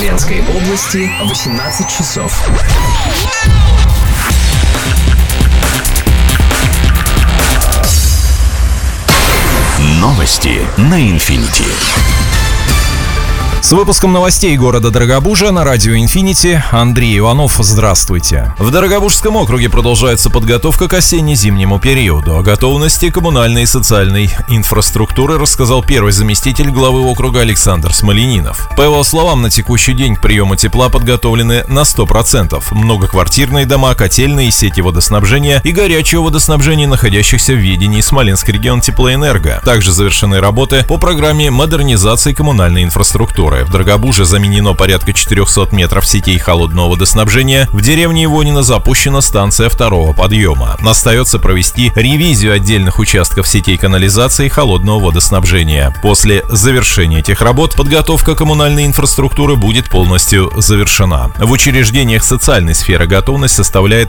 Смоленской области 18 часов. Новости на Инфинити. С выпуском новостей города Дорогобужа на радио «Инфинити» Андрей Иванов. Здравствуйте. В Дорогобужском округе продолжается подготовка к осенне-зимнему периоду. О готовности коммунальной и социальной инфраструктуры рассказал первый заместитель главы округа Александр Смоленинов. По его словам, на текущий день к приему тепла подготовлены на 100%. Многоквартирные дома, котельные, сети водоснабжения и горячего водоснабжения, находящихся в ведении Смоленский регион Теплоэнерго. Также завершены работы по программе модернизации коммунальной инфраструктуры. В Дорогобуже заменено порядка 400 метров сетей холодного водоснабжения. В деревне Ивонино запущена станция второго подъема. Остается провести ревизию отдельных участков сетей канализации и холодного водоснабжения. После завершения этих работ подготовка коммунальной инфраструктуры будет полностью завершена. В учреждениях социальной сферы готовность составляет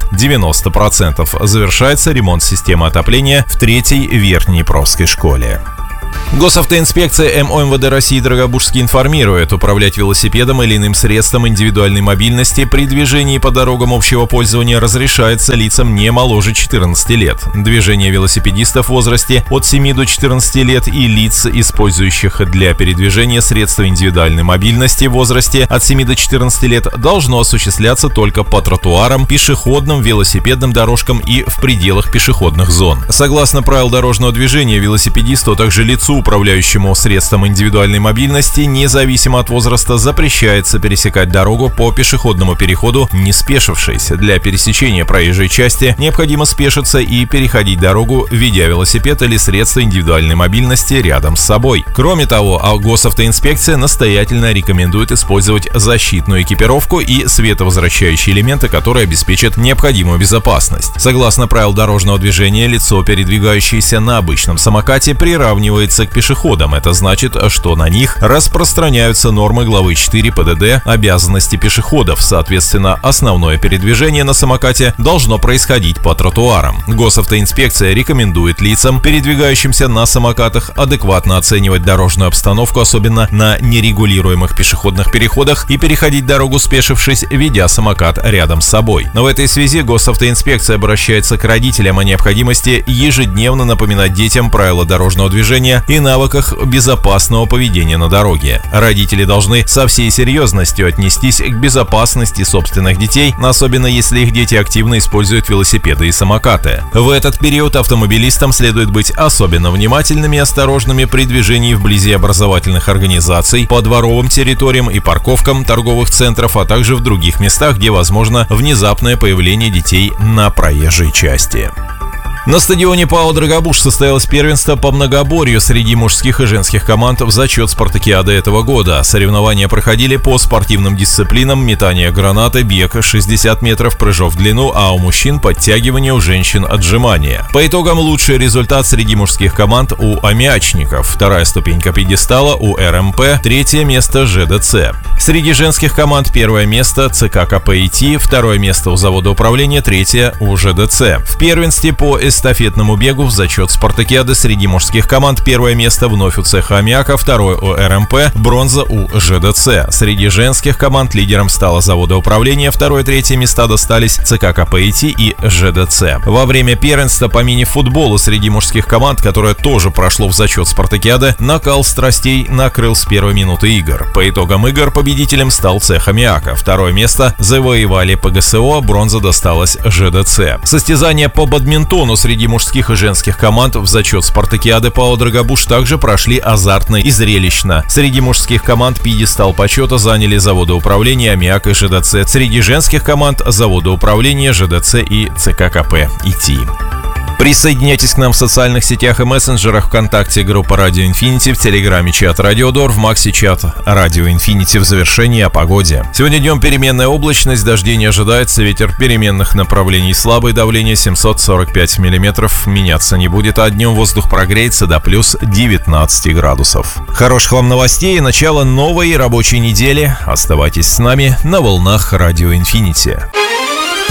90%. Завершается ремонт системы отопления в 3-й Верхнеднепровской школе. Госавтоинспекция МОМВД России Дорогобужский информирует: управлять велосипедом или иным средством индивидуальной мобильности при движении по дорогам общего пользования разрешается лицам не моложе 14 лет. Движение велосипедистов в возрасте от 7 до 14 лет и лиц, использующих для передвижения средства индивидуальной мобильности в возрасте от 7 до 14 лет, должно осуществляться только по тротуарам, пешеходным, велосипедным дорожкам и в пределах пешеходных зон. Согласно правил дорожного движения, велосипедисту, а также лицу, управляющему средством индивидуальной мобильности, независимо от возраста, запрещается пересекать дорогу по пешеходному переходу, не спешившись. Для пересечения проезжей части необходимо спешиться и переходить дорогу, ведя велосипед или средство индивидуальной мобильности рядом с собой. Кроме того, госавтоинспекция настоятельно рекомендует использовать защитную экипировку и световозвращающие элементы, которые обеспечат необходимую безопасность. Согласно правил дорожного движения, лицо, передвигающееся на обычном самокате, приравнивается к пешеходам. Это значит, что на них распространяются нормы главы 4 ПДД «Обязанности пешеходов». Соответственно, основное передвижение на самокате должно происходить по тротуарам. Госавтоинспекция рекомендует лицам, передвигающимся на самокатах, адекватно оценивать дорожную обстановку, особенно на нерегулируемых пешеходных переходах, и переходить дорогу, спешившись, ведя самокат рядом с собой. Но в этой связи госавтоинспекция обращается к родителям о необходимости ежедневно напоминать детям правила дорожного движения и навыках безопасного поведения на дороге. Родители должны со всей серьезностью отнестись к безопасности собственных детей, особенно если их дети активно используют велосипеды и самокаты. В этот период автомобилистам следует быть особенно внимательными и осторожными при движении вблизи образовательных организаций, по дворовым территориям и парковкам торговых центров, а также в других местах, где возможно внезапное появление детей на проезжей части. На стадионе ПАО «Дорогобуж» состоялось первенство по многоборью среди мужских и женских команд в зачет спартакиады этого года. Соревнования проходили по спортивным дисциплинам: метание гранаты, бег 60 метров, прыжок в длину, а у мужчин подтягивание, у женщин отжимания. По итогам лучший результат среди мужских команд у аммиачников, 2-я ступенька пьедестала у РМП, 3-е место ЖДЦ. Среди женских команд 1-е место ЦК КП-ИТ, 2-е место у завода управления, 3-е у ЖДЦ. В первенстве по эстафетному бегу в зачет спартакиады среди мужских команд 1-е место вновь у цеха аммиака, 2-е у РМП, бронза у ЖДЦ. Среди женских команд лидером стало заводоуправление, 2-е и 3-е места достались ЦК КП-ИТ и ЖДЦ. Во время первенства по мини-футболу среди мужских команд, которое тоже прошло в зачет спартакиады, накал страстей накрыл с первой минуты игр. По итогам игр победителем стал цех аммиака. 2-е место завоевали ПГСО, бронза досталась ЖДЦ. Состязания по бадминтону среди мужских и женских команд в зачет спартакиады ПАО «Дорогобуж» также прошли азартно и зрелищно. Среди мужских команд пьедестал почета заняли заводоуправление, аммиак и ЖДЦ. Среди женских команд заводоуправление, ЖДЦ и ЦК КП-ИТ. Присоединяйтесь к нам в социальных сетях и мессенджерах: ВКонтакте группа Радио Инфинити, в Телеграме чат Радиодор, в Максе чат Радио Инфинити. В завершении о погоде. Сегодня днем переменная облачность, дождей не ожидается, ветер переменных направлений слабый, давление 745 миллиметров, меняться не будет, а днем воздух прогреется до плюс 19 градусов. Хороших вам новостей и начала новой рабочей недели. Оставайтесь с нами на волнах Радио Инфинити.